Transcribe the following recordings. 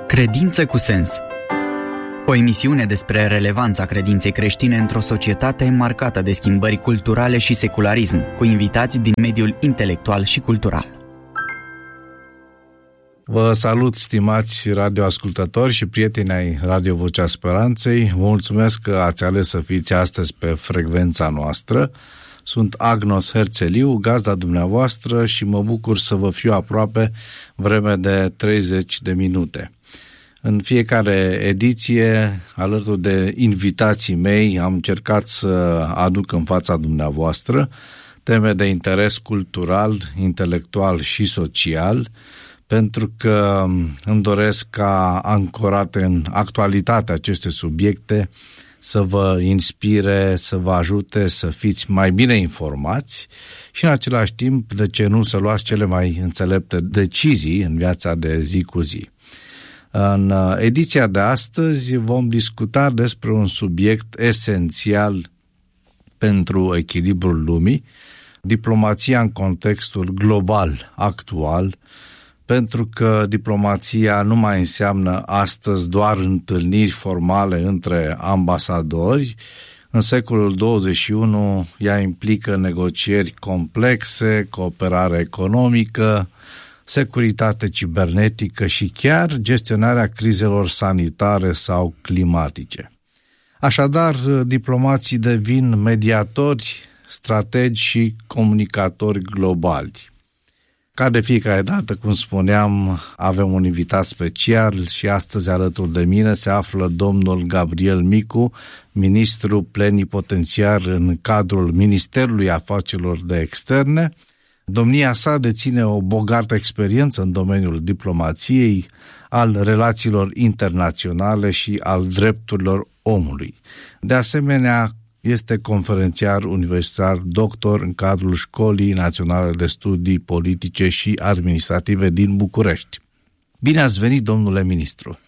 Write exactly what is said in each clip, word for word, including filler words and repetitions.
Credință cu sens. O emisiune despre relevanța credinței creștine într-o societate marcată de schimbări culturale și secularism, cu invitați din mediul intelectual și cultural. Vă salut, stimați radioascultători și prieteni ai Radio Vocea Speranței. Vă mulțumesc că ați ales să fiți astăzi pe frecvența noastră. Sunt Agnos Herțeliu, gazda dumneavoastră, și mă bucur să vă fiu aproape vreme de treizeci de minute. În fiecare ediție, alături de invitații mei, am încercat să aduc în fața dumneavoastră teme de interes cultural, intelectual și social, pentru că îmi doresc ca, ancorate în actualitate aceste subiecte, să vă inspire, să vă ajute să fiți mai bine informați și în același timp, de ce nu, să luați cele mai înțelepte decizii în viața de zi cu zi. În ediția de astăzi vom discuta despre un subiect esențial pentru echilibrul lumii, diplomația în contextul global actual, pentru că diplomația nu mai înseamnă astăzi doar întâlniri formale între ambasadori. În secolul douăzeci și unu ea implică negocieri complexe, cooperare economică, securitate cibernetică și chiar gestionarea crizelor sanitare sau climatice. Așadar, diplomații devin mediatori, strategi și comunicatori globali. Ca de fiecare dată, cum spuneam, avem un invitat special și astăzi alături de mine se află domnul Gabriel Micu, ministru plenipotențiar în cadrul Ministerului Afacerilor de Externe. Domnia sa deține o bogată experiență în domeniul diplomației, al relațiilor internaționale și al drepturilor omului. De asemenea, este conferențiar universitar doctor în cadrul Școlii Naționale de Studii Politice și Administrative din București. Bine ați venit, domnule ministru!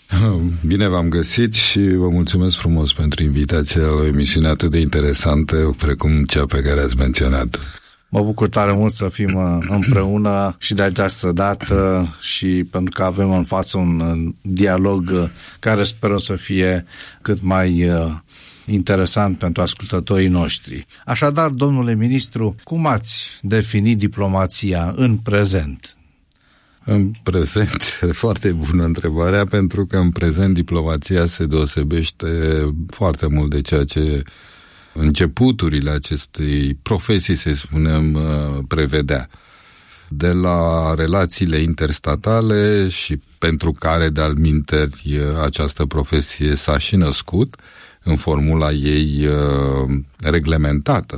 Bine v-am găsit și vă mulțumesc frumos pentru invitația la o emisiune atât de interesantă precum cea pe care ați menționat. Mă bucur tare mult să fim împreună și de această dată și pentru că avem în față un dialog care sperăm să fie cât mai interesant pentru ascultătorii noștri. Așadar, domnule ministru, cum ați definit diplomația în prezent? În prezent, foarte bună întrebarea, pentru că în prezent diplomația se deosebește foarte mult de ceea ce începuturile acestei profesii, să spunem, prevedea. De la relațiile interstatale și pentru care, de-al minteri, această profesie s-a și născut, în formula ei uh, reglementată.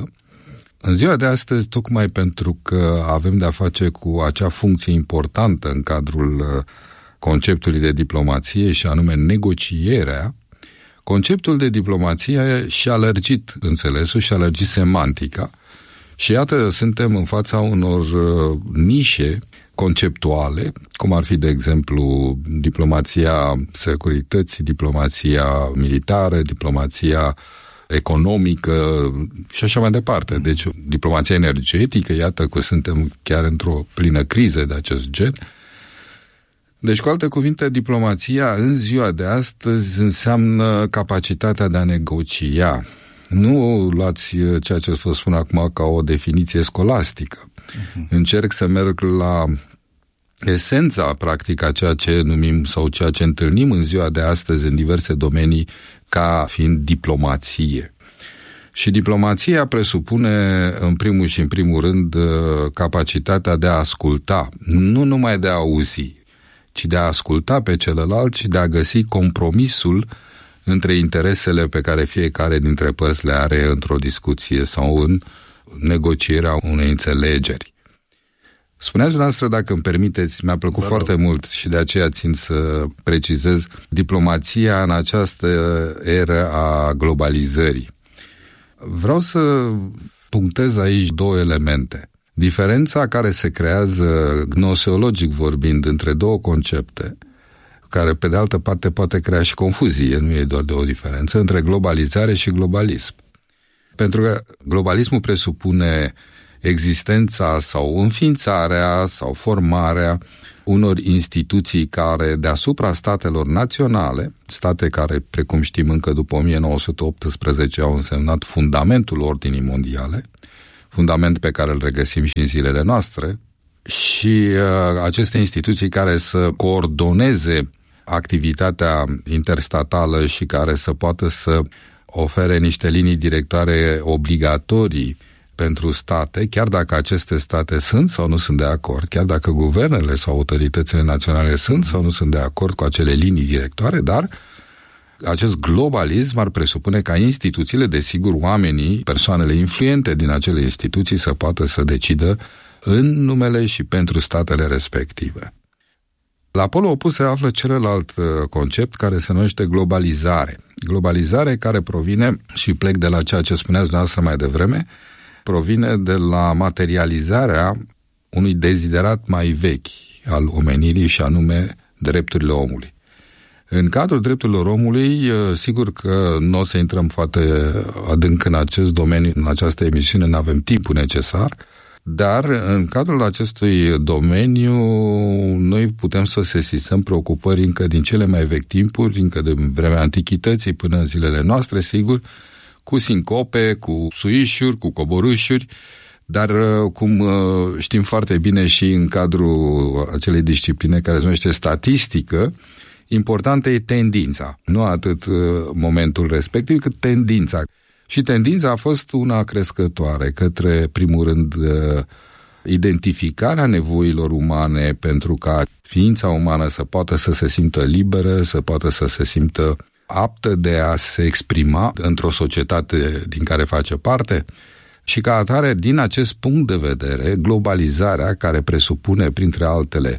În ziua de astăzi, tocmai pentru că avem de-a face cu acea funcție importantă în cadrul uh, conceptului de diplomație și anume negocierea, conceptul de diplomație și-a lărgit înțelesul, și-a lărgit semantica și iată, suntem în fața unor uh, nișe conceptuale, cum ar fi, de exemplu, diplomația securității, diplomația militară, diplomația economică și așa mai departe. Deci, diplomația energetică, iată că suntem chiar într-o plină criză de acest gen. Deci, cu alte cuvinte, diplomația în ziua de astăzi înseamnă capacitatea de a negocia. Nu luați ceea ce vă spun acum ca o definiție scolastică. Uh-huh. Încerc să merg la esența, practic, a ceea ce numim sau ceea ce întâlnim în ziua de astăzi în diverse domenii ca fiind diplomație. Și diplomația presupune, în primul și în primul rând, capacitatea de a asculta, nu numai de a auzi, ci de a asculta pe celălalt și de a găsi compromisul între interesele pe care fiecare dintre părți le are într-o discuție sau în negocierea unei înțelegeri. Spuneați dumneavoastră, dacă îmi permiteți, mi-a plăcut Vă foarte rog. mult și de aceea țin să precizez diplomația în această eră a globalizării. Vreau să punctez aici două elemente. Diferența care se creează gnoseologic vorbind între două concepte, care pe de altă parte poate crea și confuzie, nu e doar de o diferență, între globalizare și globalism. Pentru că globalismul presupune existența sau înființarea sau formarea unor instituții care, deasupra statelor naționale, state care, precum știm, încă după o mie nouă sute optsprezece au însemnat fundamentul ordinii mondiale, fundament pe care îl regăsim și în zilele noastre, și uh, aceste instituții care să coordoneze activitatea interstatală și care să poată să ofere niște linii directoare obligatorii pentru state, chiar dacă aceste state sunt sau nu sunt de acord, chiar dacă guvernele sau autoritățile naționale sunt sau nu sunt de acord cu acele linii directoare, dar acest globalism ar presupune ca instituțiile, desigur, oamenii, persoanele influente din acele instituții să poată să decidă în numele și pentru statele respective. La polul opus se află celălalt concept care se numește globalizare. Globalizare care provine, și plec de la ceea ce spuneați dumneavoastră mai devreme, provine de la materializarea unui deziderat mai vechi al omenirii și anume drepturile omului. În cadrul drepturilor omului, sigur că nu o să intrăm foarte adânc în acest domeniu, în această emisiune, nu avem timpul necesar, dar în cadrul acestui domeniu noi putem să sesizăm preocupări încă din cele mai vechi timpuri, încă de vremea antichității până în zilele noastre, sigur, cu sincope, cu suișuri, cu coborâșuri, dar cum știm foarte bine și în cadrul acelei discipline care se numește statistică, importantă e tendința, nu atât momentul respectiv, cât tendința. Și tendința a fost una crescătoare către, primul rând, identificarea nevoilor umane pentru ca ființa umană să poată să se simtă liberă, să poată să se simtă aptă de a se exprima într-o societate din care face parte și ca atare, din acest punct de vedere, globalizarea, care presupune, printre altele,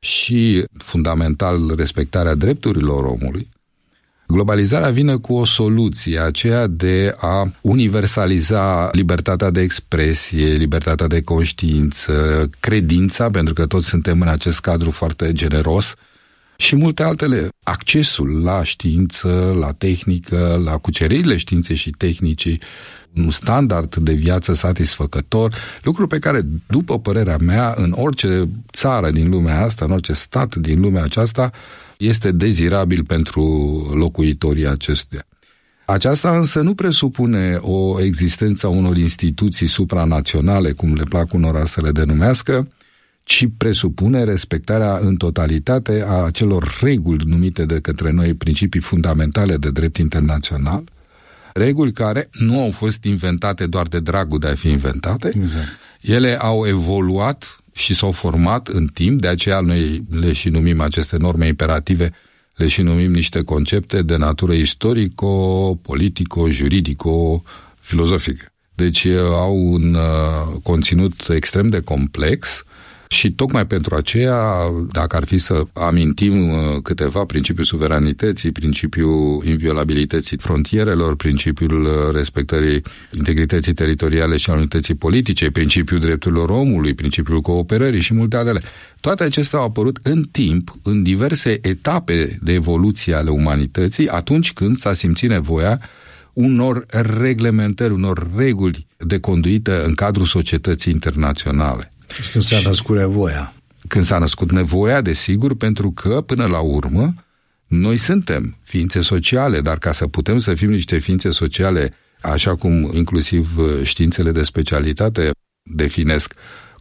și fundamental respectarea drepturilor omului, globalizarea vine cu o soluție, aceea de a universaliza libertatea de expresie, libertatea de conștiință, credința, pentru că toți suntem în acest cadru foarte generos, și multe altele, accesul la știință, la tehnică, la cuceririle științei și tehnicii, un standard de viață satisfăcător, lucruri pe care, după părerea mea, în orice țară din lumea asta, în orice stat din lumea aceasta, este dezirabil pentru locuitorii acestuia. Aceasta însă nu presupune o existență a unor instituții supranaționale, cum le plac unora să le denumească, ci presupune respectarea în totalitate a acelor reguli numite de către noi principii fundamentale de drept internațional, reguli care nu au fost inventate doar de dragul de a fi inventate, exact. Ele au evoluat și s-au format în timp, de aceea noi le și numim aceste norme imperative, le și numim niște concepte de natură istorico, politico, juridico, filozofică. Deci au un uh, conținut extrem de complex. Și tocmai pentru aceea, dacă ar fi să amintim câteva, principiul suveranității, principiul inviolabilității frontierelor, principiul respectării integrității teritoriale și al unității politice, principiul drepturilor omului, principiul cooperării și multe altele, toate acestea au apărut în timp, în diverse etape de evoluție ale umanității, atunci când s-a simțit nevoia unor reglementări, unor reguli de conduită în cadrul societății internaționale. Și când s-a născut nevoia. Când s-a născut nevoia, desigur, pentru că, până la urmă, noi suntem ființe sociale, dar ca să putem să fim niște ființe sociale, așa cum inclusiv științele de specialitate definesc,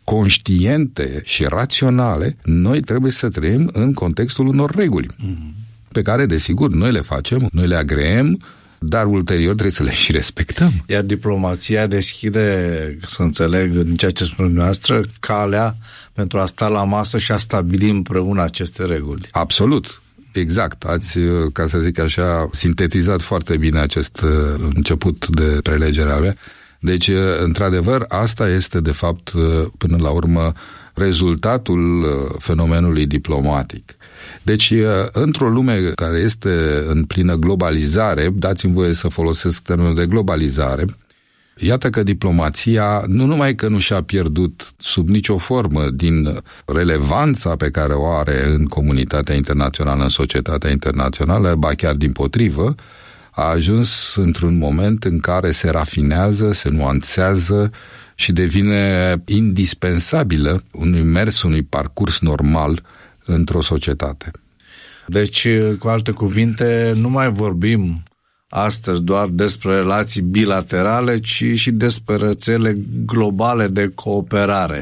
conștiente și raționale, noi trebuie să trăim în contextul unor reguli, mm-hmm. pe care, desigur, noi le facem, noi le agreem, dar ulterior trebuie să le și respectăm. Iar diplomația deschide, să înțeleg din ceea ce spune dumneavoastră, calea pentru a sta la masă și a stabili împreună aceste reguli. Absolut, exact. Ați, ca să zic așa, sintetizat foarte bine acest început de prelegere a mea. Deci, într-adevăr, asta este, de fapt, până la urmă, rezultatul fenomenului diplomatic. Deci, într-o lume care este în plină globalizare, dați-mi voie să folosesc termenul de globalizare, iată că diplomația nu numai că nu și-a pierdut sub nicio formă din relevanța pe care o are în comunitatea internațională, în societatea internațională, ba chiar dimpotrivă, a ajuns într-un moment în care se rafinează, se nuanțează și devine indispensabilă unui mers, unui parcurs normal într-o societate. Deci, cu alte cuvinte, nu mai vorbim astăzi doar despre relații bilaterale, ci și despre rețele globale de cooperare.